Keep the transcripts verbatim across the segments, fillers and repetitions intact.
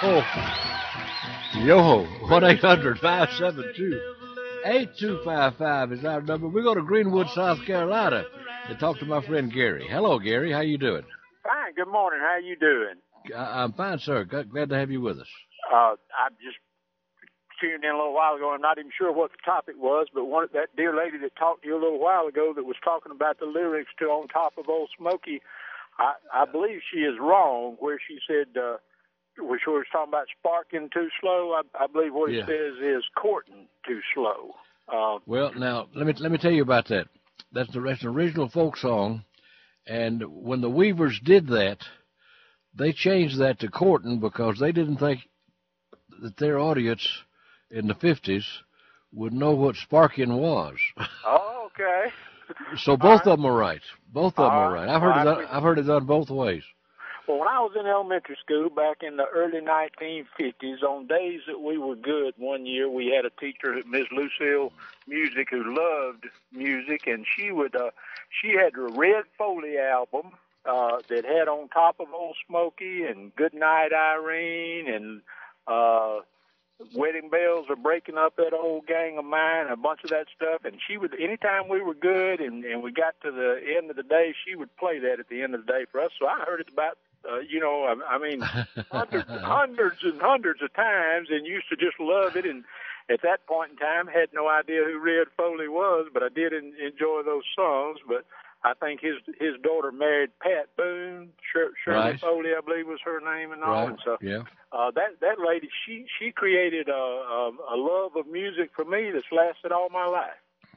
Yo-ho. Yo-ho. one eight hundred five seven two eight two five five is our number. We go to Greenwood, South Carolina to talk to my friend Gary. Hello, Gary. How you doing? Fine. Good morning. How you doing? I- I'm fine, sir. G- Glad to have you with us. Uh, I just tuned in a little while ago. I'm not even sure what the topic was, but one that dear lady that talked to you a little while ago that was talking about the lyrics to "On Top of Old Smoky," I, I believe she is wrong where she said, uh, where she was talking about sparking too slow. I, I believe what Yeah. it says is courting too slow. Uh, Well, now let me let me tell you about that. That's the that's an original folk song, and when the Weavers did that, they changed that to courting because they didn't think that their audience in the fifties would know what sparking was. oh, okay. So both right. of them are right. Both of them All are right. right. I've heard All it. right. Done, I've heard it done both ways. Well, when I was in elementary school back in the early nineteen fifties, on days that we were good, one year we had a teacher, Miss Lucille Music, who loved music, and she would, uh, she had a Red Foley album uh, that had "On Top of Old Smoky" and "Good Night, Irene" and uh, "Wedding Bells Are Breaking Up That Old Gang of Mine," a bunch of that stuff. And she would, anytime we were good and, and we got to the end of the day, she would play that at the end of the day for us. So I heard it about, uh, you know, I, I mean, hundreds, hundreds and hundreds of times, and used to just love it. And at that point in time, had no idea who Red Foley was, but I did en- enjoy those songs. But I think his his daughter married Pat Boone, Shir- Shirley Right. Foley, I believe was her name, and all. Right. And so Yeah. uh, that that lady, she she created a, a a love of music for me that's lasted all my life.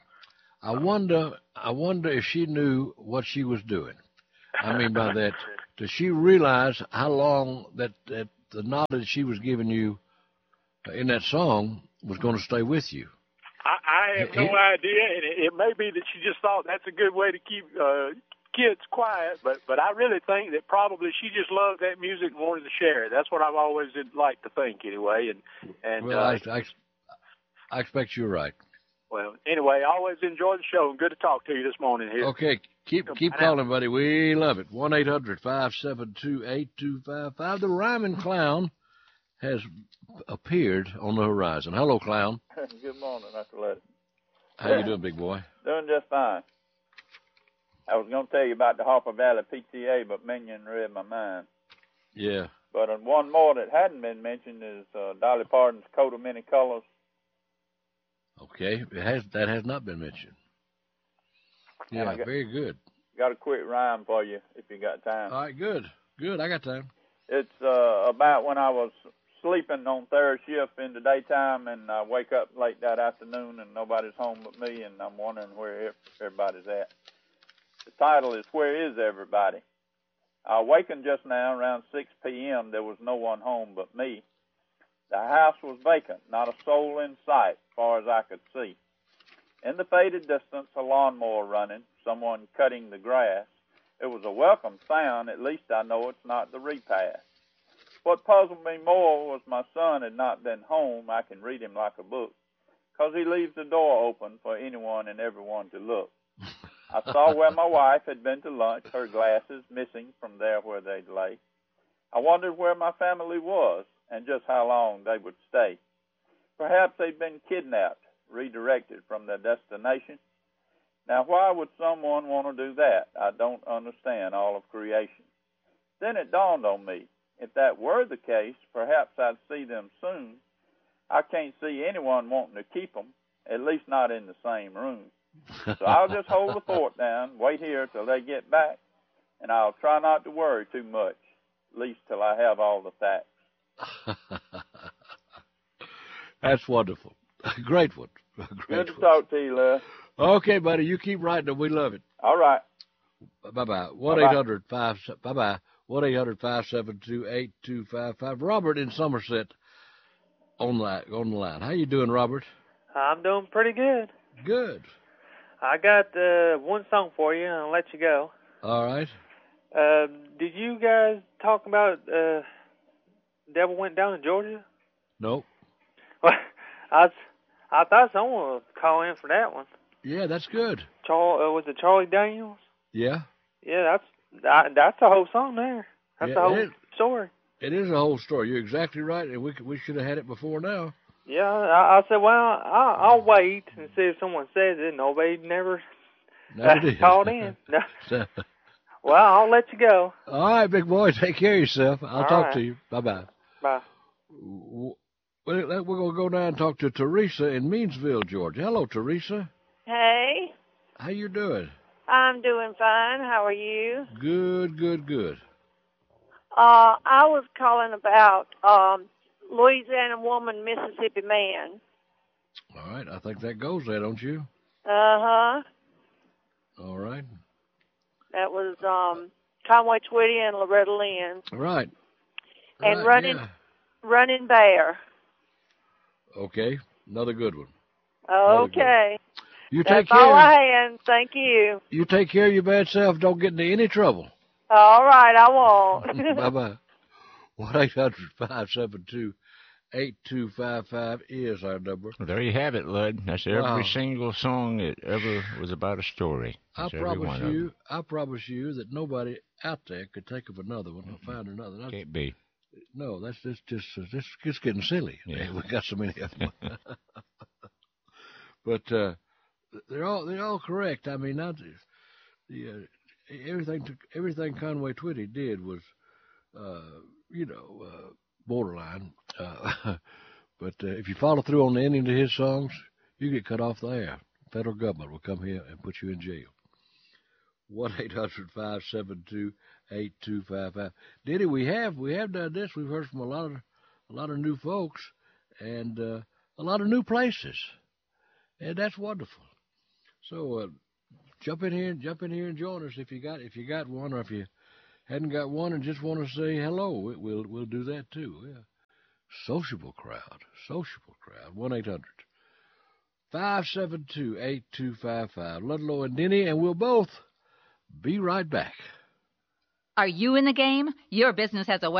I wonder. I wonder if she knew what she was doing. I mean by that, does she realize how long that, that the knowledge she was giving you in that song was going to stay with you? I, I have no It- idea, and it, it may be that she just thought that's a good way to keep uh, kids quiet. But but I really think that probably she just loved that music and wanted to share it. That's what I've always liked to think, anyway. And and Well, uh, I, I, I expect you're right. well, anyway, I always enjoy the show, and good to talk to you this morning here. Okay, keep keep Bye now. calling, buddy. We love it. One eight hundred five seven two eight two five five. The rhyming clown has appeared on the horizon. Hello, clown. Good morning, Mister Letty. How you doing, big boy? Doing just fine. I was going to tell you about the Harper Valley P T A, but Minion read my mind. Yeah. But uh, one more that hadn't been mentioned is uh, Dolly Parton's Coat of Many Colors. Okay. It has that has not been mentioned. And Yeah, I got- very good. Got a quick rhyme for you if you got time. All right, good. Good. I got time. It's uh, about when I was sleeping on third shift in the daytime, and I wake up late that afternoon, and nobody's home but me, and I'm wondering where everybody's at. The title is "Where Is Everybody?" I awakened just now around six p.m. There was no one home but me. The house was vacant, not a soul in sight, as far as I could see. In the faded distance, a lawnmower running, someone cutting the grass. It was a welcome sound. At least I know it's not the repast. What puzzled me more was my son had not been home. I can read him like a book, 'cause he leaves the door open for anyone and everyone to look. I saw where my wife had been to lunch, her glasses missing from there where they'd lay. I wondered where my family was and just how long they would stay. Perhaps they'd been kidnapped, redirected from their destination. Now, why would someone want to do that? I don't understand all of creation. Then it dawned on me, if that were the case, perhaps I'd see them soon. I can't see anyone wanting to keep them, at least not in the same room. So I'll just hold the fort down, wait here till they get back, and I'll try not to worry too much, at least till I have all the facts. That's wonderful. Great one. Great Good to one. talk to you, Les. Okay, buddy. You keep writing them. We love it. All right. Bye-bye. one eight hundred five Bye-bye. one eight hundred five seven two eight two five five. Robert in Somerset on the, on the line. How you doing, Robert? I'm doing pretty good. Good. I got uh, one song for you, and I'll let you go. All right. Uh, did you guys talk about uh, Devil Went Down in Georgia? Nope. Well, I, was, I thought someone would call in for that one. Yeah, that's good. Charles, uh, was it Charlie Daniels? Yeah. Yeah, that's that, that's the whole song there. That's Yeah, the whole it- story. It is a whole story. You're exactly right, and we could, we should have had it before now. Yeah, I, I said, well, I'll, I'll wait and see if someone says it. Nobody never, Never uh, did. called in. No. So, Well, I'll let you go. all right, big boy. Take care of yourself. I'll All talk right. to you. Bye-bye. Bye. Well, we're going to go down and talk to Teresa in Meansville, Georgia. Hello, Teresa. Hey, How you doing? I'm doing fine. How are you? Good, good, good. Uh, I was calling about um, Louisiana woman, Mississippi man. All right, I think that goes there, don't you? Uh-huh. All right. That was um, Conway Twitty and Loretta Lynn. Right. And Right, Running yeah. Running Bear. Okay, another good one. Another good Okay. You That's take care. all I had. Thank you. You take care of your bad self. Don't get into any trouble. All right, I won't. Bye-bye. one eight hundred five seven two eight two five five is our number. Well, there you have it, Lud. That's every Wow. single song that ever was about a story. I That's every promise one of you, them. I promise you that nobody out there could think of another one or find another. That's, Can't be. no, that's just just just just getting silly. Yeah. We got so many of them. But uh, they're all they're all correct. I mean, not the uh, everything to, everything Conway Twitty did was, uh, you know, uh, borderline. Uh, but uh, if you follow through on the ending to his songs, you get cut off the air. Federal government will come here and put you in jail. one eight hundred five seven two eight two five five. Diddy, we have we have done this. We've heard from a lot of a lot of new folks and uh, a lot of new places, and that's wonderful. So uh, jump in here, jump in here and join us if you got if you got one, or if you hadn't got one and just want to say hello, we'll we'll do that too. Yeah. Sociable crowd, sociable crowd. one eight hundred five seven two eight two five five. Ludlow and Denny, and we'll both be right back. Are you in the game? Your business has a